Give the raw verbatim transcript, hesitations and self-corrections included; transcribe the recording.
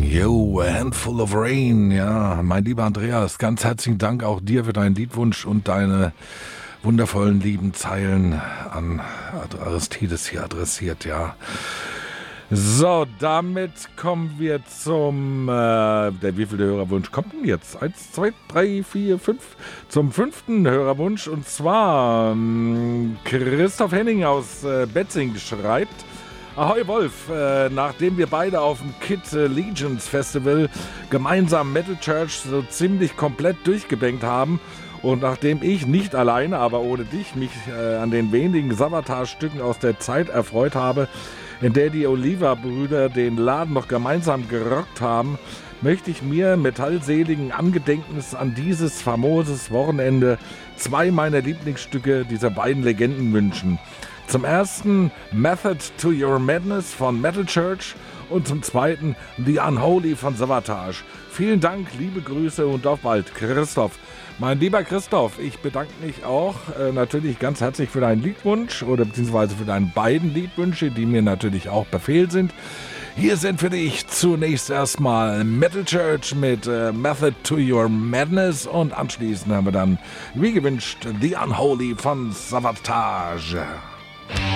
Yo, a handful of rain. Ja, mein lieber Andreas, ganz herzlichen Dank auch dir für deinen Liedwunsch und deine wundervollen, lieben Zeilen an Aristides hier adressiert, ja. So, damit kommen wir zum, äh, der wievielte Hörerwunsch kommt denn jetzt? Eins, zwei, drei, vier, fünf. Zum fünften Hörerwunsch, und zwar ähm, Christoph Henning aus äh, Betzing schreibt: Ahoi Wolf, äh, nachdem wir beide auf dem Kid äh, Legions Festival gemeinsam Metal Church so ziemlich komplett durchgebankt haben und nachdem ich nicht alleine, aber ohne dich mich äh, an den wenigen Savatage-Stücken aus der Zeit erfreut habe, in der die Oliva-Brüder den Laden noch gemeinsam gerockt haben, möchte ich mir metallseligen Angedenkens an dieses famoses Wochenende zwei meiner Lieblingsstücke dieser beiden Legenden wünschen. Zum ersten Method to Your Madness von Metal Church und zum zweiten The Unholy von Savatage. Vielen Dank, liebe Grüße und auf bald, Christoph. Mein lieber Christoph, ich bedanke mich auch äh, natürlich ganz herzlich für deinen Liedwunsch oder beziehungsweise für deine beiden Liedwünsche, die mir natürlich auch Befehl sind. Hier sind für dich zunächst erstmal Metal Church mit äh, Method to Your Madness und anschließend haben wir dann, wie gewünscht, The Unholy von Savatage.